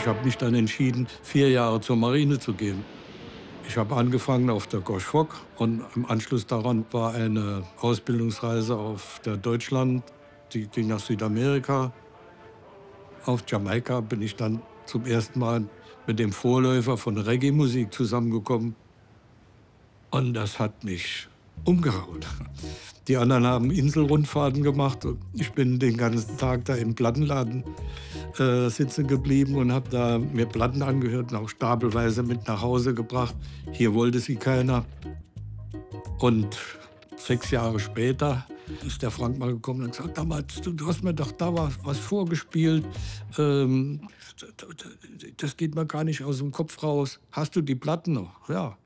Ich habe mich dann entschieden, 4 Jahre zur Marine zu gehen. Ich habe angefangen auf der Gosch Fock und im Anschluss daran war eine Ausbildungsreise auf der Deutschland, die ging nach Südamerika. Auf Jamaika bin ich dann zum ersten Mal mit dem Vorläufer von Reggae-Musik zusammengekommen und das hat mich umgehauen. Die anderen haben Inselrundfahrten gemacht und ich bin den ganzen Tag da im Plattenladen sitzen geblieben und habe da mir Platten angehört und auch stapelweise mit nach Hause gebracht. Hier wollte sie keiner. Und 6 Jahre später ist der Frank mal gekommen und gesagt, damals, du hast mir doch da was vorgespielt. Ähm, das geht mir gar nicht aus dem Kopf raus. Hast du die Platten noch? Ja.